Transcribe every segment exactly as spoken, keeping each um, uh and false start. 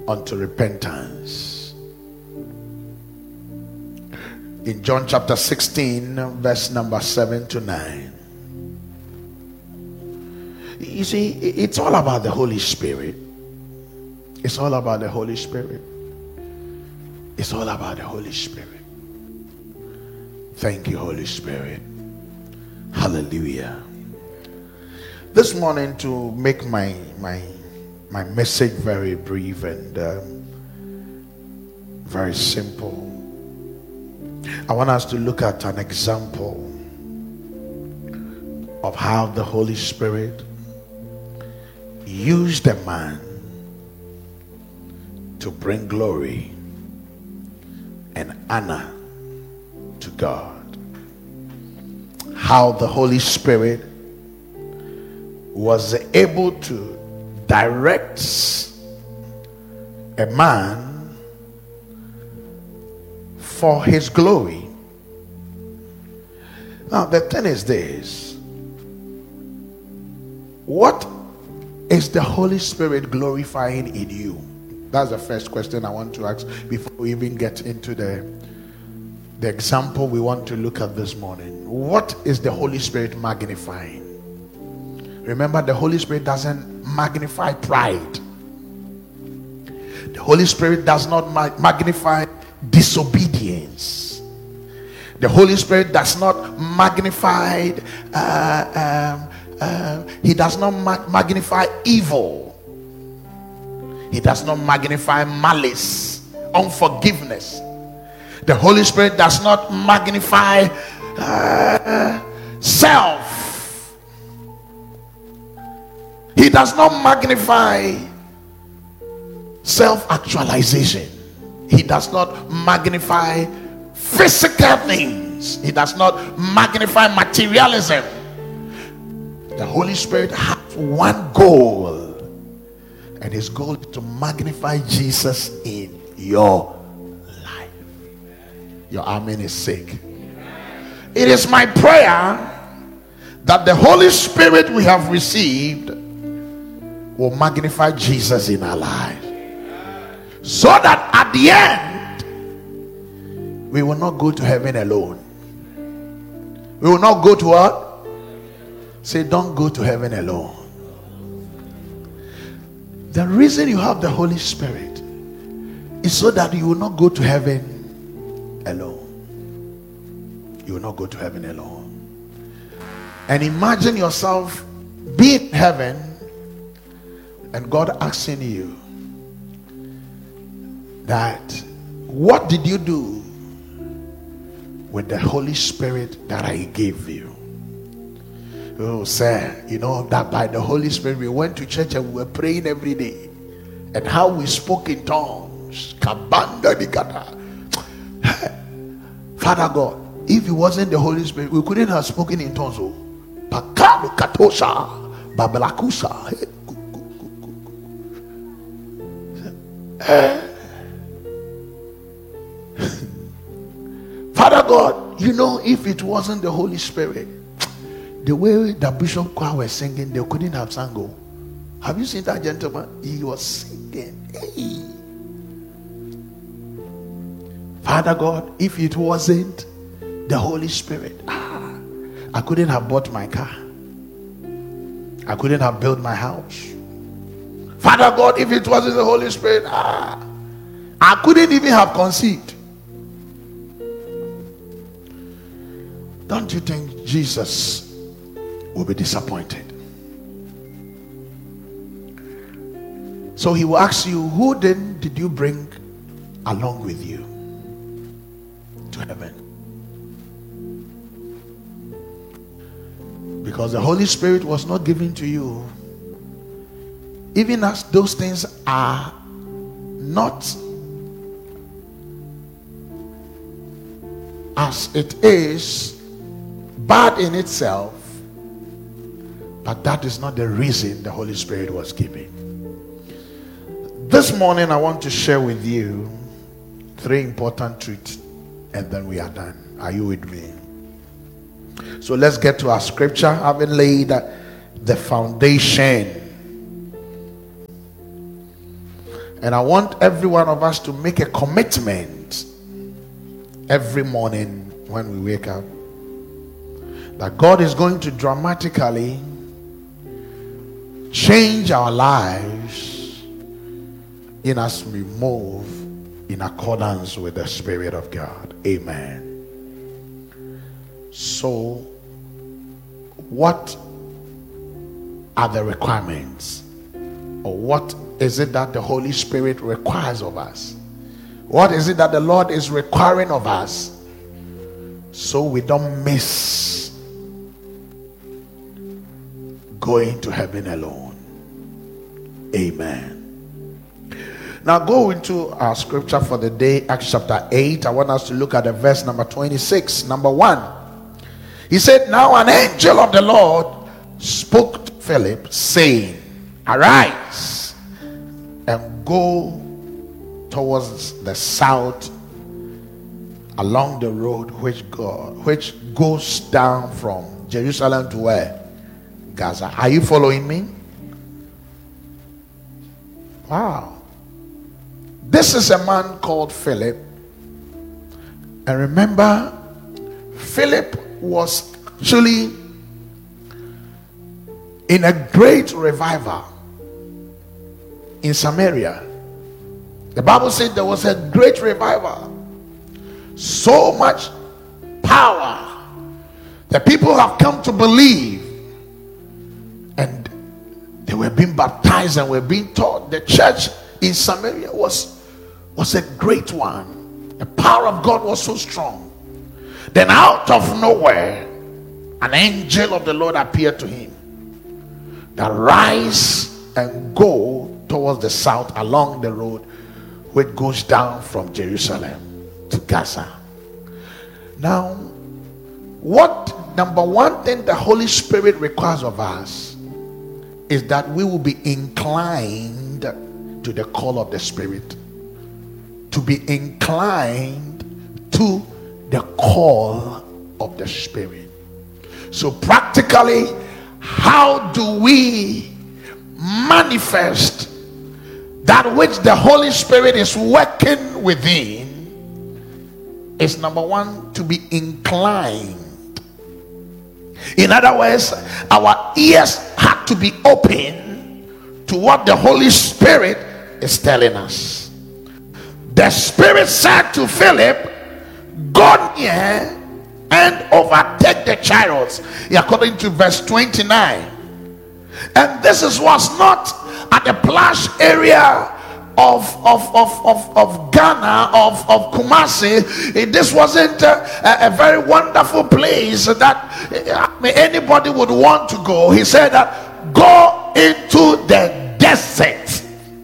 unto repentance. In John chapter sixteen, verse number seven to nine. You see, it's all about the Holy Spirit. It's all about the Holy Spirit. It's all about the Holy Spirit. Thank you, Holy Spirit. Hallelujah. This morning, to make my my my message very brief and um, very simple, I want us to look at an example of how the Holy Spirit used a man to bring glory and honor to God. How the Holy Spirit was able to direct a man for his glory. Now the thing is this: what is the Holy Spirit glorifying in you? That's the first question I want to ask before we even get into the the example we want to look at this morning. What is the Holy Spirit magnifying? Remember, the Holy Spirit doesn't magnify pride. The Holy Spirit does not ma- magnify disobedience. The Holy Spirit does not magnify uh, um, uh, he does not ma- magnify evil. He does not magnify malice, unforgiveness. The Holy Spirit does not magnify uh, self. He does not magnify self-actualization. He does not magnify physical things. He does not magnify materialism. The Holy Spirit has one goal, and his goal is to magnify Jesus in your life. Your amen is sick. It is my prayer that the Holy Spirit we have received will magnify Jesus in our life, so that at the end we will not go to heaven alone. We will not go to what? Say, don't go to heaven alone. The reason you have the Holy Spirit is so that you will not go to heaven alone. You will not go to heaven alone. And imagine yourself being in heaven and God asking you that, what did you do with the Holy Spirit that I gave you? Oh, sir, you know that by the Holy Spirit we went to church and we were praying every day, and how we spoke in tongues. Kabanda nikata. Father God, if it wasn't the Holy Spirit, we couldn't have spoken in tongues. Pakalo katosha babalakusa. Father God, you know, if it wasn't the Holy Spirit, the way the bishop choir was singing, they couldn't have sung. Oh. Have you seen that gentleman? He was singing. Hey. Father God, if it wasn't the Holy Spirit, ah, I couldn't have bought my car. I couldn't have built my house. Father God, if it wasn't the Holy Spirit, ah, I couldn't even have conceived. Don't you think Jesus will be disappointed? So he will ask you, who then did you bring along with you to heaven? Because the Holy Spirit was not given to you, even as those things are not as it is bad in itself, but that is not the reason the Holy Spirit was given. This morning I want to share with you three important truths, and then we are done. Are you with me? So let's get to our scripture. Having laid the foundation, And I want every one of us to make a commitment every morning when we wake up that God is going to dramatically change our lives in as we move in accordance with the Spirit of God. Amen. So, what are the requirements? Or what is it that the Holy Spirit requires of us? What is it that the Lord is requiring of us so we don't miss going to heaven alone? Amen. Now go into our scripture for the day, Acts chapter eight. I want us to look at the verse number twenty-six. Number one, he said, now an angel of the Lord spoke to Philip, saying, arise and go towards the south along the road which go, which goes down from Jerusalem to where? Gaza. Are you following me? Wow. This is a man called Philip. And remember, Philip was actually in a great revival in Samaria. The Bible said there was a great revival. So much power. The people have come to believe. And they were being baptized and were being taught. The church in Samaria was, was a great one. The power of God was so strong. Then out of nowhere, an angel of the Lord appeared to him. That rise and go towards the south along the road which goes down from Jerusalem to Gaza. Now, what number one thing the Holy Spirit requires of us is that we will be inclined to the call of the Spirit. To be inclined to the call of the Spirit. So practically, how do we manifest that which the Holy Spirit is working within? Is number one, to be inclined. In other words, our ears have to be open to what the Holy Spirit is telling us. The Spirit said to Philip, go near and overtake the chariots, according to verse twenty-nine. And this is, was not at the plush area of of of of, of Ghana, of of Kumasi. This wasn't a, a very wonderful place that I mean, anybody would want to go. He said that go into the desert.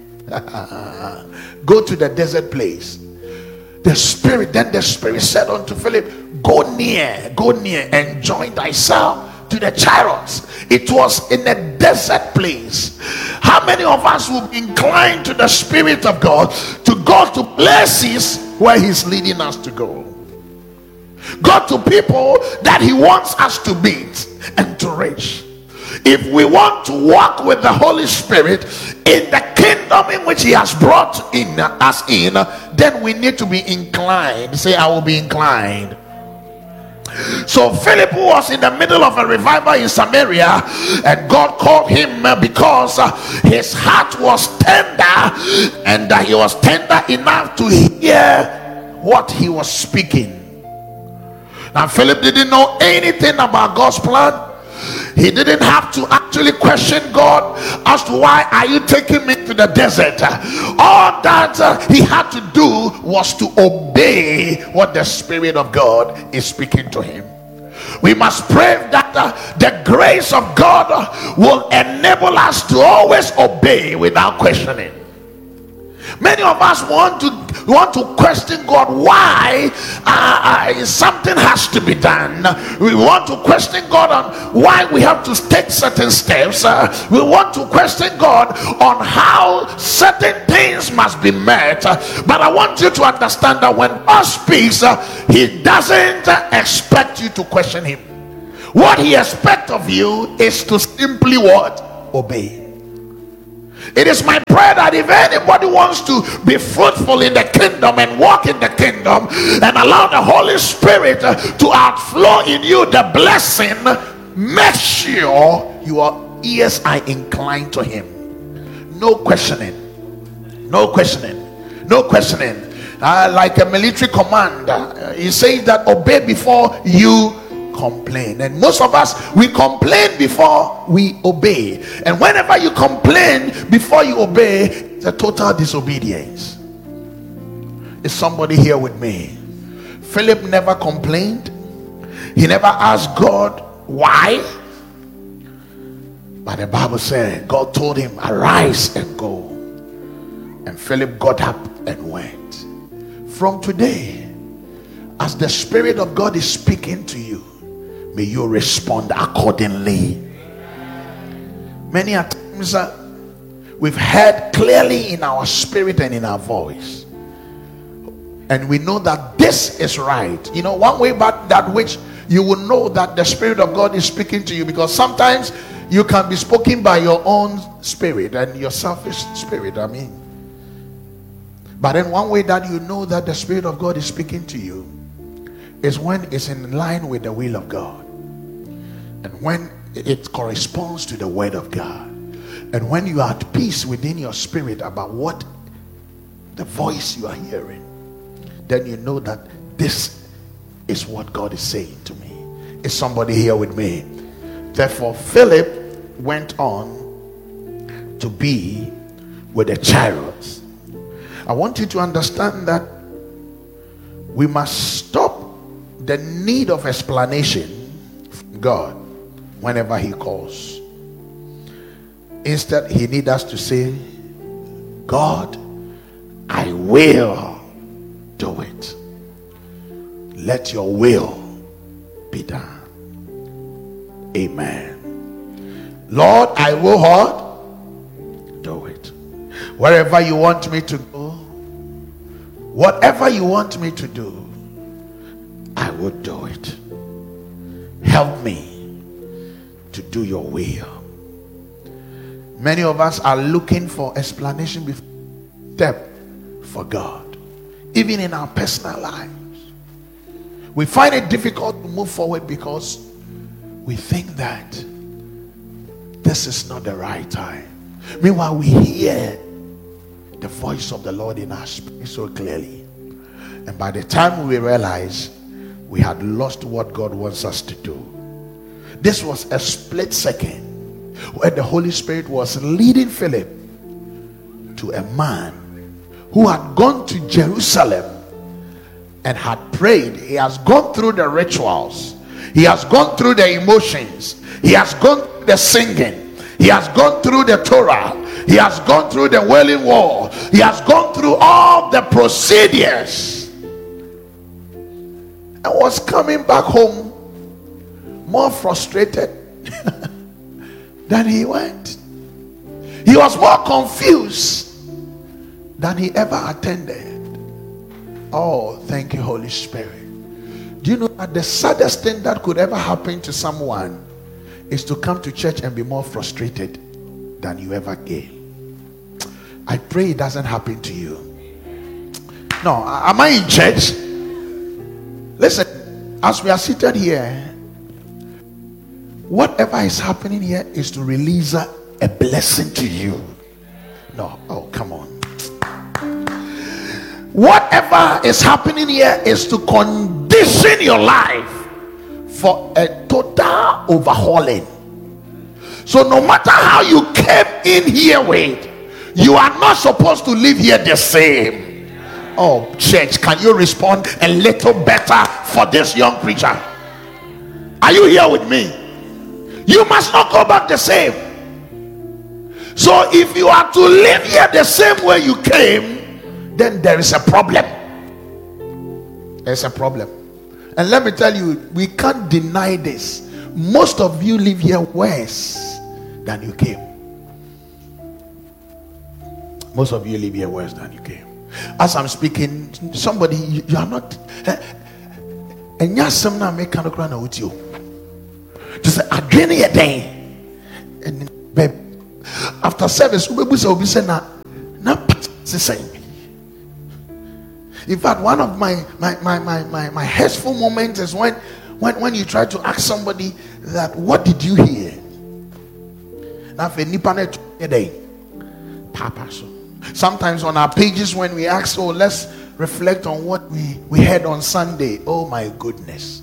Go to the desert place. The Spirit, then the Spirit said unto Philip, go near, go near and join thyself to the chariots. It was in a desert place. How many of us will be inclined to the Spirit of God to go to places where He's leading us to go? Go to people that He wants us to meet and to reach. If we want to walk with the Holy Spirit in the kingdom in which He has brought in us in, then we need to be inclined. Say, I will be inclined. So Philip was in the middle of a revival in Samaria, and God called him because his heart was tender, and he was tender enough to hear what he was speaking. Now Philip didn't know anything about God's plan. He didn't have to actually question God as to why are you taking me to the desert. All that uh, he had to do was to obey what the Spirit of God is speaking to him. We must pray that uh, the grace of God will enable us to always obey without questioning. Many of us want to want to question God why uh, uh, something has to be done. We want to question God on why we have to take certain steps. Uh, we want to question God on how certain things must be met. Uh, but I want you to understand that when God speaks, uh, He doesn't uh, expect you to question Him. What He expects of you is to simply what? Obey. It is my prayer that if anybody wants to be fruitful in the kingdom and walk in the kingdom and allow the Holy Spirit to outflow in you the blessing, make sure your ears are inclined to him. No questioning, no questioning, no questioning. Uh, like a military command, uh, he says that obey before you complain. And most of us, we complain before we obey. And whenever you complain before you obey, it's a total disobedience. Is somebody here with me? Philip never complained. He never asked God why. But the Bible said God told him, arise and go. And Philip got up and went. From today, as the Spirit of God is speaking to you, may you respond accordingly. Many a times uh, we've heard clearly in our spirit and in our voice, and we know that this is right. You know, one way about that which you will know that the Spirit of God is speaking to you, because sometimes you can be spoken by your own spirit and your selfish spirit, I mean. But then one way that you know that the Spirit of God is speaking to you is when it's in line with the will of God, and when it corresponds to the word of God, and when you are at peace within your spirit about what the voice you are hearing, then you know that this is what God is saying to me. Is somebody here with me? Therefore Philip went on to be with the chariots. I want you to understand that we must stop the need of explanation from God whenever he calls. Instead, he needs us to say, God, I will do it. Let your will be done. Amen. Lord, I will what? Do it. Wherever you want me to go, whatever you want me to do, I will do it. Help me to do your will. Many of us are looking for explanation before step for God, even in our personal lives. We find it difficult to move forward because we think that this is not the right time. Meanwhile, we hear the voice of the Lord in our spirit so clearly, and by the time we realize, we had lost what God wants us to do. This was a split second where the Holy Spirit was leading Philip to a man who had gone to Jerusalem and had prayed. He has gone through the rituals, he has gone through the emotions, he has gone through the singing, he has gone through the Torah, he has gone through the Wailing Wall, he has gone through all the procedures, and was coming back home more frustrated than he went. He was more confused than he ever attended. Oh, thank you, Holy Spirit. Do you know that the saddest thing that could ever happen to someone is to come to church and be more frustrated than you ever gave? I pray it doesn't happen to you. No, am I in church? Listen, as we are seated here, whatever is happening here is to release a, a blessing to you. No, oh, come on. Whatever is happening here is to condition your life for a total overhauling. So no matter how you came in here with, you are not supposed to live here the same. Oh, church, can you respond a little better for this young preacher? Are you here with me? You must not go back the same. So if you are to live here the same way you came, then there is a problem. There's a problem. And let me tell you, we can't deny this. Most of you live here worse than you came. Most of you live here worse than you came. As I'm speaking, somebody, you, you are not. And you're some now make kind of crown with you. Just say, I drink it day. And babe, after service, in fact, one of my my my my my, my hurtful moments is when, when when you try to ask somebody that, what did you hear? Sometimes on our pages, when we ask, oh, let's reflect on what we, we heard on Sunday. Oh my goodness.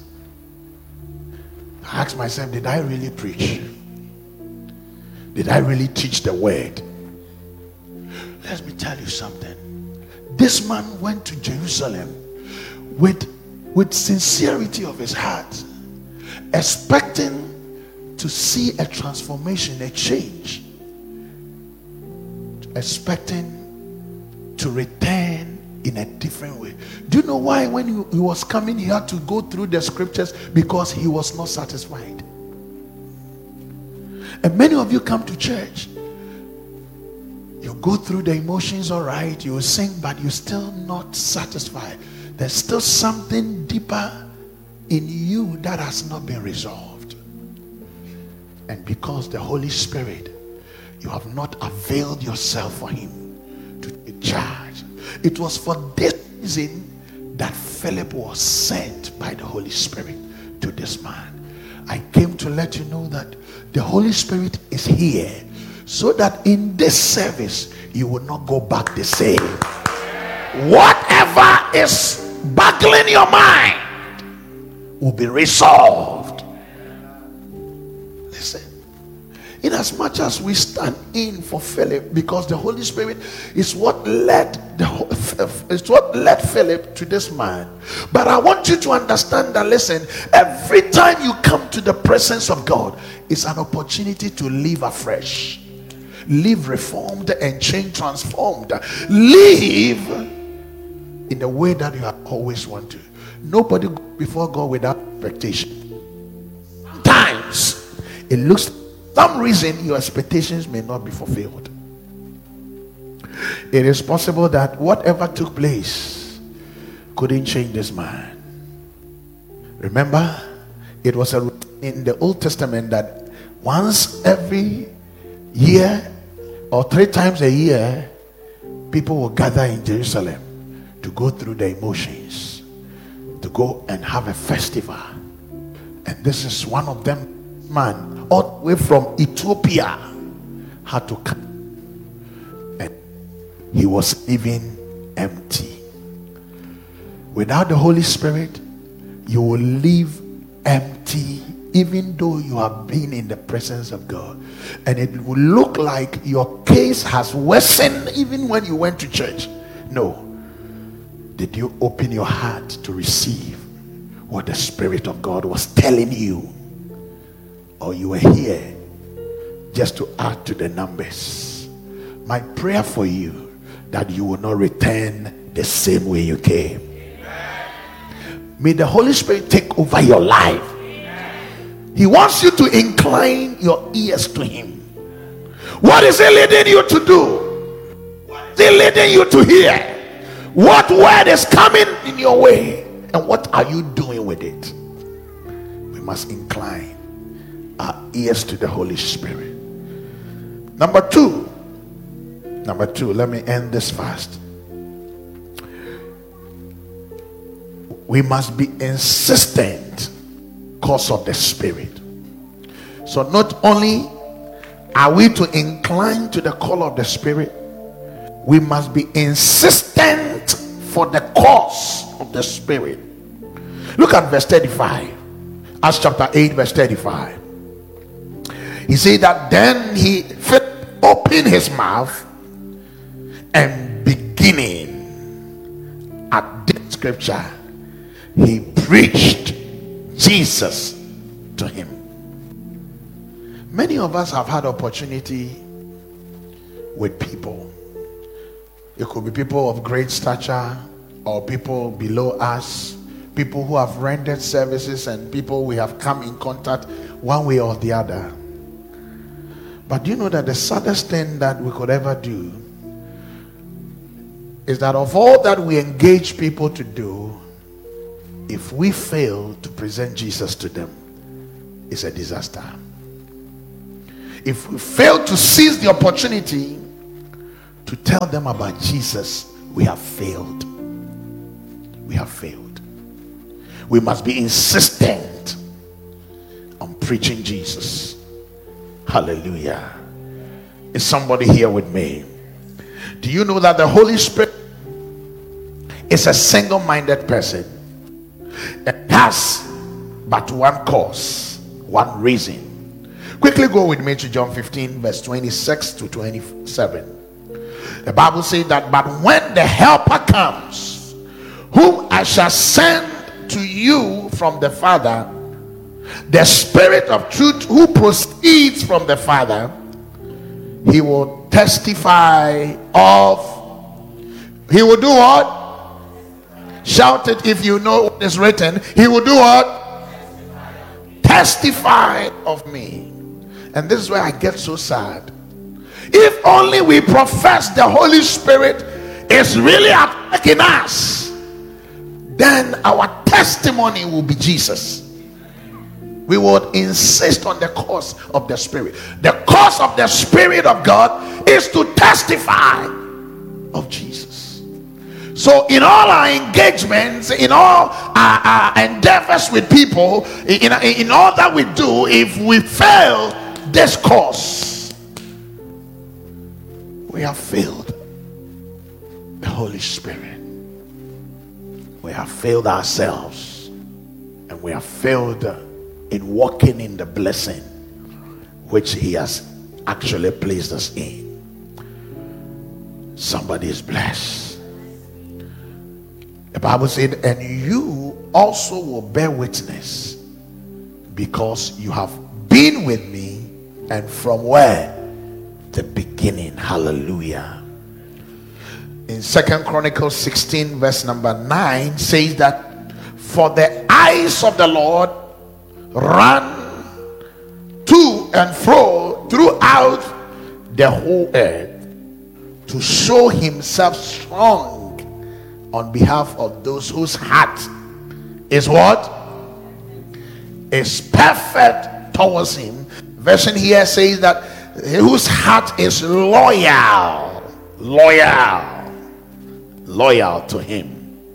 I ask myself, did I really preach? Did I really teach the word? Let me tell you something. This man went to Jerusalem with, with sincerity of his heart, expecting to see a transformation, a change, expecting to return in a different way. Do you know why when he, he was coming, he had to go through the scriptures? Because he was not satisfied. And many of you come to church, you go through the emotions, all right, you sing, but you're still not satisfied. There's still something deeper in you that has not been resolved. And because the Holy Spirit, you have not availed yourself for him to take charge. It was for this reason that Philip was sent by the Holy Spirit to this man. I came to let you know that the Holy Spirit is here, so that in this service you will not go back the same. Whatever is boggling your mind will be resolved. Listen, in as much as we stand in for Philip, because the Holy Spirit is what led the is what led Philip to this man. But I want you to understand that, listen, every time you come to the presence of God, it's an opportunity to live afresh, live reformed and change transformed, live in the way that you have always wanted to. Nobody goes before God without expectation. Sometimes it looks, some reason your expectations may not be fulfilled. It is possible that whatever took place couldn't change this man. Remember, it was a in the Old Testament that once every year or three times a year, people will gather in Jerusalem to go through the emotions, to go and have a festival. And this is one of them. Man all the way from Ethiopia had to come, and he was living empty. Without the Holy Spirit, you will live empty, even though you have been in the presence of God. And it will look like your case has worsened even when you went to church. No. Did you open your heart to receive what the Spirit of God was telling you? Or you were here just to add to the numbers? My prayer for you, that you will not return the same way you came. Amen. May the Holy Spirit take over your life. Amen. He wants you to incline your ears to him. What is he leading you to do? What is he leading you to hear? What word is coming in your way? And what are you doing with it? We must incline our ears to the Holy Spirit. Number two, number two, let me end this fast. We must be insistent because of the Spirit. So not only are we to incline to the call of the Spirit, we must be insistent for the cause of the Spirit. Look at verse thirty-five. Acts chapter eight, verse thirty-five. He said that then he opened his mouth, and beginning at this scripture, he preached Jesus to him. Many of us have had opportunity with people. It could be people of great stature or people below us, people who have rendered services, and people we have come in contact one way or the other. But do you know that the saddest thing that we could ever do is that of all that we engage people to do, if we fail to present Jesus to them, it's a disaster. if we fail to seize the opportunity to tell them about Jesus, we have failed. We have failed. We must be insistent on preaching Jesus. Hallelujah. Is somebody here with me? Do you know that the Holy Spirit is a single-minded person? It has but one cause, one reason. Quickly go with me to John fifteen, verse twenty-six to twenty-seven. The Bible says that, but when the Helper comes, whom I shall send to you from the Father, the Spirit of truth who proceeds from the Father, he will testify of, he will do what? Shout it if you know what is written. He will do what? Testify of me. And this is where I get so sad. If only we profess the Holy Spirit is really at work in us, then our testimony will be Jesus. We would insist on the cause of the Spirit. The cause of the Spirit of God is to testify of Jesus. So in all our engagements, in all our, our endeavors with people, in, in all that we do, if we fail this cause, we have failed the Holy Spirit. We have failed ourselves, and we have failed in walking in the blessing which he has actually placed us in. Somebody is blessed. The Bible said, and you also will bear witness, because you have been with me, and from where? The beginning. Hallelujah. In Second Chronicles sixteen, verse number nine, says that, for the eyes of the Lord run to and fro throughout the whole earth, to show himself strong on behalf of those whose heart is what? Is perfect towards him. Version here says that whose heart is loyal, loyal, loyal to him.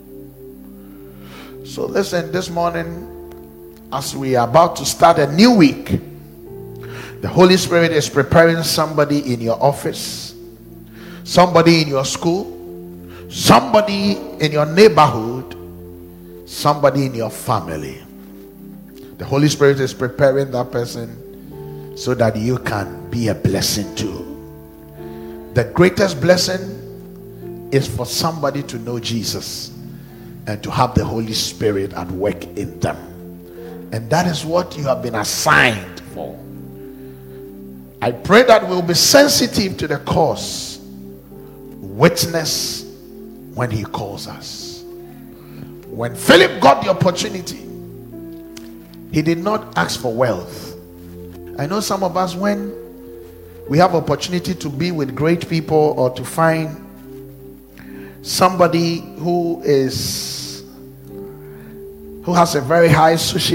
So listen, this morning, as we are about to start a new week, the Holy Spirit is preparing somebody in your office, somebody in your school, somebody in your neighborhood, somebody in your family. The Holy Spirit is preparing that person so that you can be a blessing too. The greatest blessing is for somebody to know Jesus and to have the Holy Spirit at work in them. And that is what you have been assigned for. I pray that we'll be sensitive to the cause. Witness when he calls us. When Philip got the opportunity, he did not ask for wealth. I know some of us, when we have opportunity to be with great people or to find somebody who is who has a very high social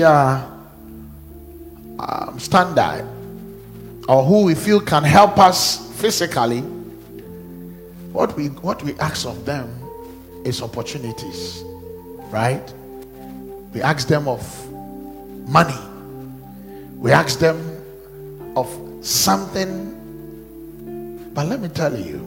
um, standard, or who we feel can help us physically, what we what we ask of them is opportunities, right? We ask them of money. We ask them of something. But let me tell you,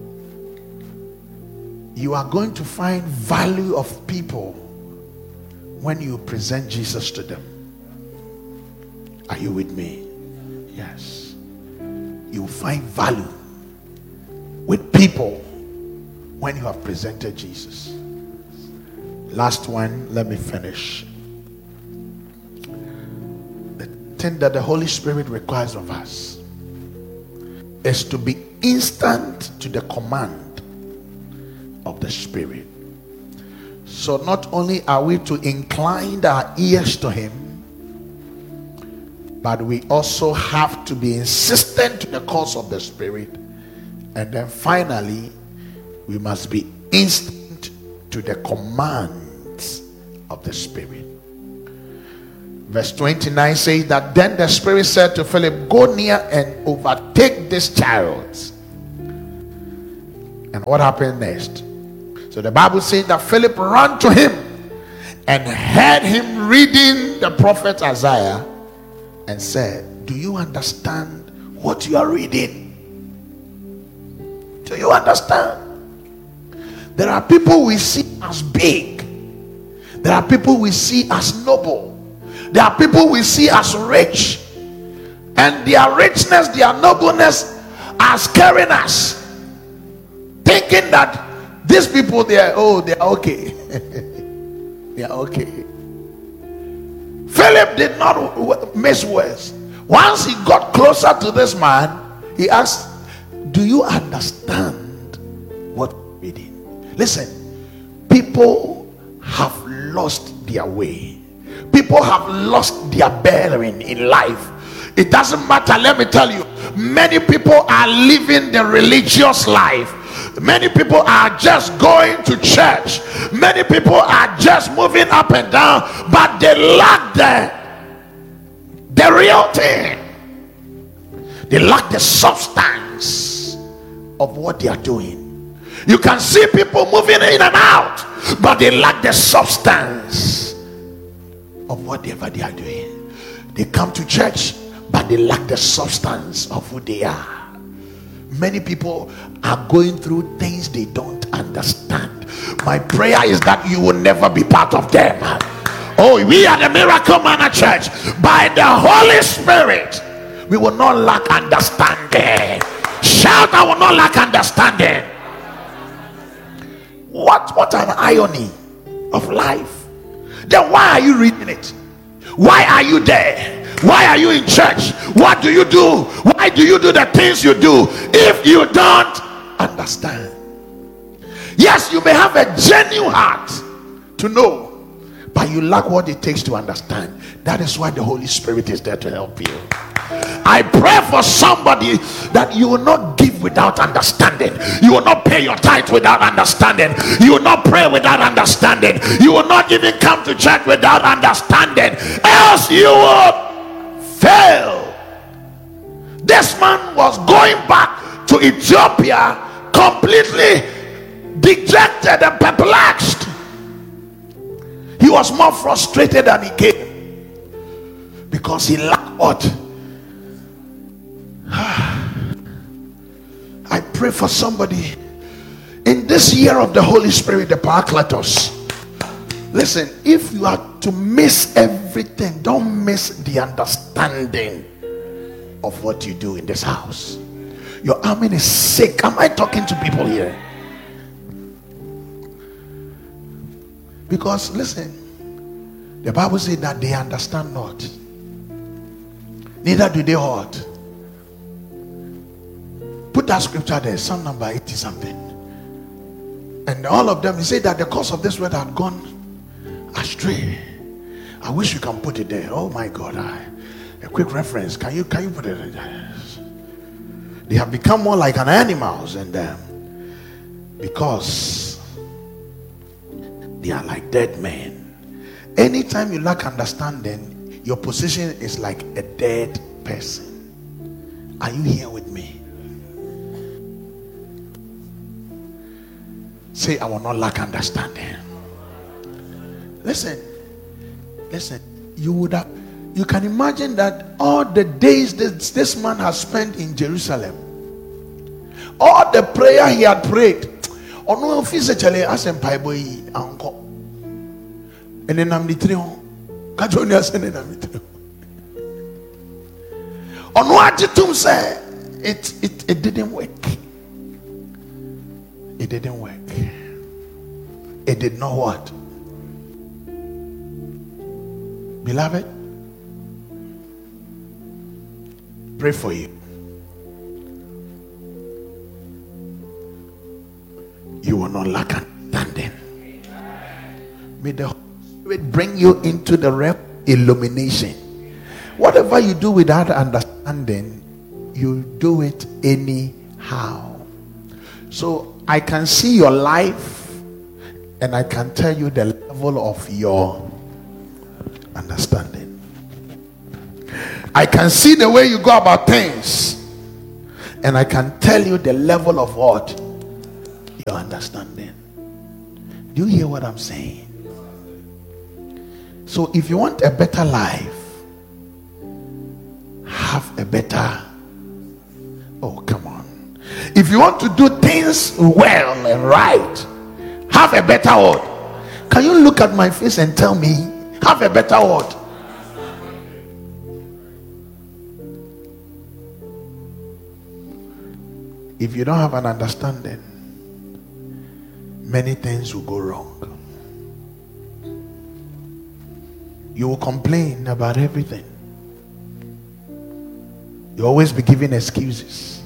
you are going to find value of people when you present Jesus to them. Are you with me? Yes. You find value with people when you have presented Jesus. Last one, let me finish. The thing that the Holy Spirit requires of us is to be instant to the command of the Spirit. So not only are we to incline our ears to him, but we also have to be insistent to the cause of the Spirit. And then finally, we must be instant to the commands of the Spirit. Verse twenty-nine says that then the Spirit said to Philip, go near and overtake this chariot. And what happened next? So the Bible says that Philip ran to him and heard him reading the prophet Isaiah and said, do you understand what you are reading? Do you understand? There are people we see as big. There are people we see as noble. There are people we see as rich. And their richness, their nobleness are scaring us. Thinking that these people, they are, oh, they are okay. They are okay. Philip did not miss words. Once he got closer to this man, he asked, do you understand what you're reading? Listen, people have lost their way. People have lost their bearing in life. It doesn't matter, let me tell you, many people are living the religious life. Many people are just going to church. Many people are just moving up and down, but they lack the the real thing. They lack the substance of what they are doing. You can see people moving in and out, but they lack the substance of whatever they are doing. They come to church, but they lack the substance of who they are. Many people are going through things they don't understand. My prayer is that you will never be part of them. Oh, we are the Miracle Manna Church. By the Holy Spirit, we will not lack understanding. Shout, I will not lack understanding. What, what an irony of life. Then why are you reading it? Why are you there? Why are you in church? What do you do? Why do you do the things you do if you don't understand? Yes, you may have a genuine heart to know, but you lack what it takes to understand. That is why the Holy Spirit is there to help you. I pray for somebody that you will not give without understanding. You will not pay your tithe without understanding. You will not pray without understanding. You will not even come to church without understanding. Else you will fail. This man was going back to Ethiopia completely dejected and perplexed. He was more frustrated than he came because he lacked what? I pray for somebody in this year of the Holy Spirit, the Paracletos. Listen, if you are to miss everything, don't miss the understanding of what you do in this house. Your army is sick. Am I talking to people here? Because listen, the Bible says that they understand not, neither do they hold. Put that scripture there, Psalm number eighty something. And all of them, he said that the cause of this word had gone astray. I wish you can put it there. Oh my God, I, a quick reference. Can you can you put it there? They have become more like an animals, and um, because they are like dead men. Anytime you lack understanding, your position is like a dead person. Are you here with me? Say, I will not lack understanding. Listen, listen. You would have, you can imagine that all the days this, this man has spent in Jerusalem, all the prayer he had prayed, or no physically as in Bible uncle, and then I'm the trio. Kajonia and then I'm the trio. On what you say, it it it didn't work. It didn't work. It did not what? Beloved, pray for you. You will not lack understanding. May the Holy Spirit bring you into the realm of illumination. Whatever you do without understanding, you do it anyhow. So I can see your life, and I can tell you the level of your understanding. I can see the way you go about things, and I can tell you the level of what? Your understanding. Do you hear what I'm saying? So if you want a better life, have a better, oh come on. If you want to do things well and right, have a better word. Can you look at my face and tell me, have a better word? If you don't have an understanding, many things will go wrong. You will complain about everything. You'll always be giving excuses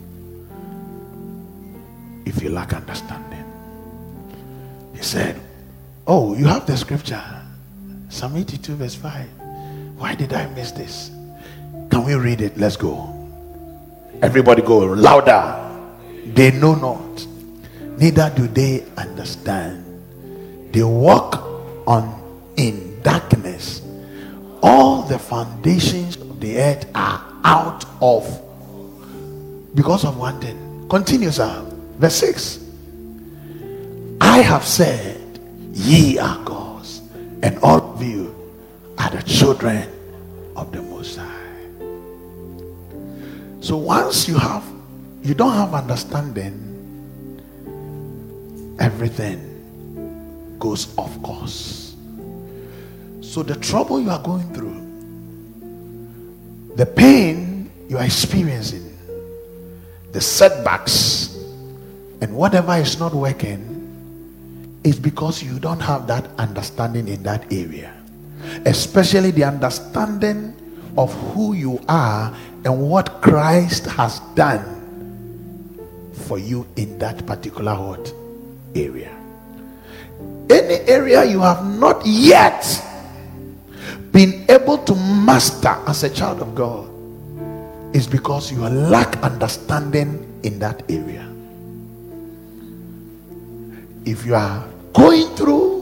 if you lack understanding. He said, oh, you have the scripture, Psalm eighty-two verse five. Why did I miss this? Can we read it? Let's go. Everybody go louder. They know not, neither do they understand. They walk on in darkness. All the foundations of the earth are out of, because of one thing. Continue, sir. Verse six. I have said, ye are gods, and all of you are the children of the Most High. So once you have, you don't have understanding, everything goes off course. So the trouble you are going through, the pain you are experiencing, the setbacks, and whatever is not working, is because you don't have that understanding in that area. Especially the understanding of who you are and what Christ has done for you in that particular what area. Any area you have not yet been able to master as a child of God is because you lack understanding in that area. If you are going through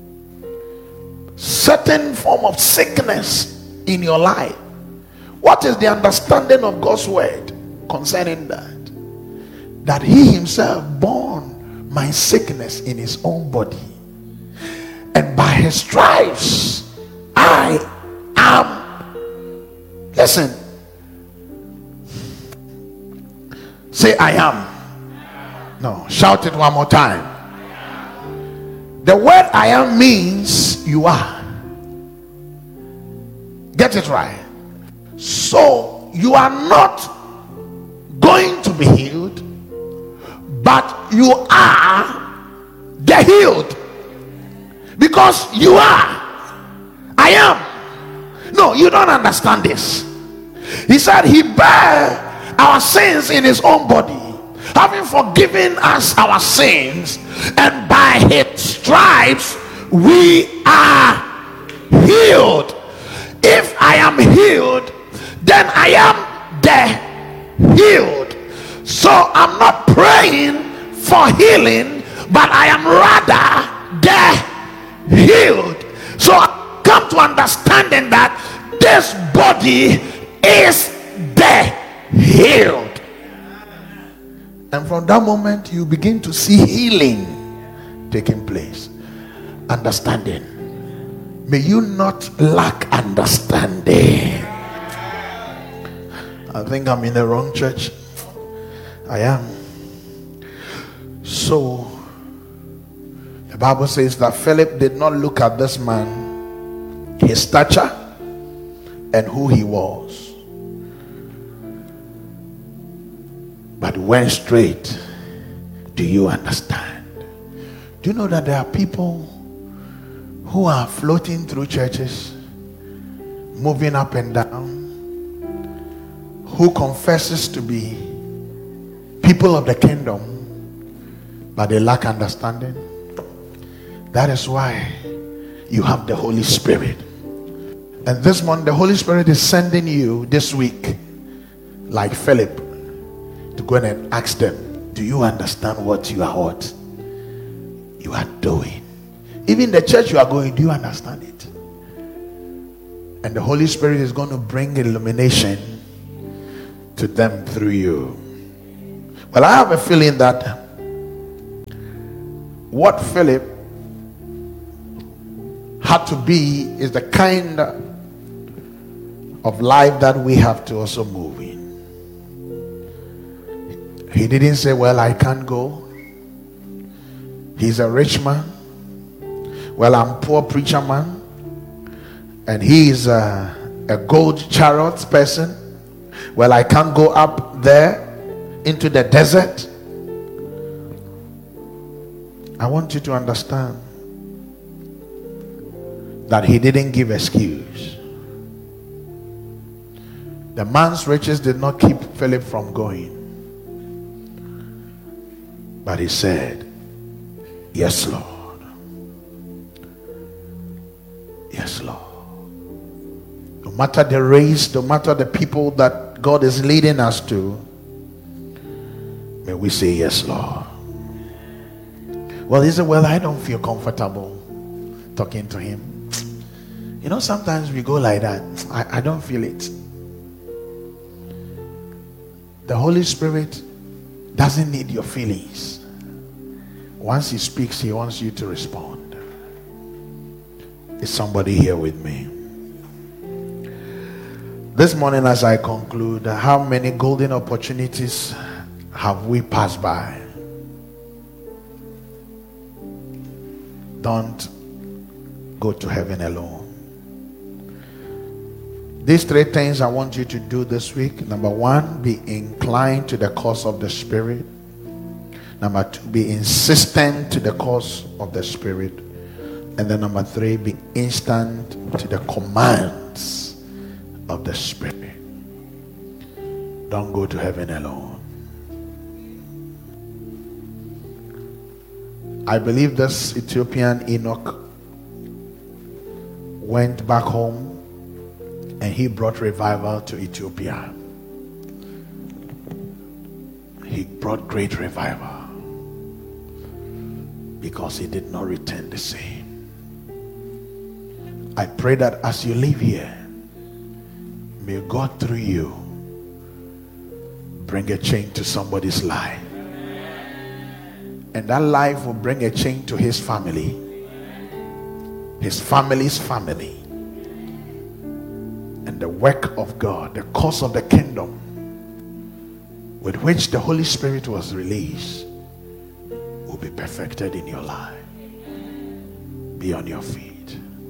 certain form of sickness in your life, what is the understanding of God's word concerning that? That he himself borne my sickness in his own body, and by his stripes I am. Listen, say I am. No, shout it one more time. The word I am means you are. Get it right. So you are not going to be healed, but you are the healed, because you are. I am. No, you don't understand this. He said he bare our sins in his own body, having forgiven us our sins, and by his stripes we are healed. If I am healed, then I am the healed. So I'm not praying for healing, but I am rather the healed. So I come to understanding that this body is the healed. And from that moment you begin to see healing taking place. Understanding. May you not lack understanding. I think I'm in the wrong church. I am. So the Bible says that Philip did not look at this man, his stature, and who he was, but went straight. Do you understand? Do you know that there are people who are floating through churches, moving up and down, who confesses to be people of the kingdom, but they lack understanding? That is why you have the Holy Spirit. And this month the Holy Spirit is sending you this week, like Philip, to go in and ask them, do you understand what you are what you are doing? Even the church you are going, do you understand it? And the Holy Spirit is going to bring illumination to them through you. Well, I have a feeling that what Philip had to be is the kind of life that we have to also move in. He didn't say, well, I can't go. He's a rich man. Well, I'm poor preacher man. And he is a, a gold chariot person. Well, I can't go up there into the desert. I want you to understand that he didn't give excuse. The man's riches did not keep Philip from going. But he said, yes, Lord. Yes, Lord. No matter the race, no matter the people that God is leading us to, may we say, yes, Lord. Well, he said, well, I don't feel comfortable talking to him. You know, sometimes we go like that. I, I don't feel it. The Holy Spirit doesn't need your feelings. Once he speaks, he wants you to respond. Is somebody here with me? This morning, as I conclude, how many golden opportunities have we passed by? Don't go to heaven alone. These three things I want you to do this week. Number one, be inclined to the cause of the Spirit. Number two, be insistent to the cause of the Spirit. And then number three, be instant to the commands of the Spirit. Don't go to heaven alone. I believe this Ethiopian Enoch went back home and he brought revival to Ethiopia. He brought great revival because he did not return the same. I pray that as you live here, may God through you bring a change to somebody's life. And that life will bring a change to his family, his family's family. And the work of God, the cause of the kingdom with which the Holy Spirit was released, will be perfected in your life. Be on your feet.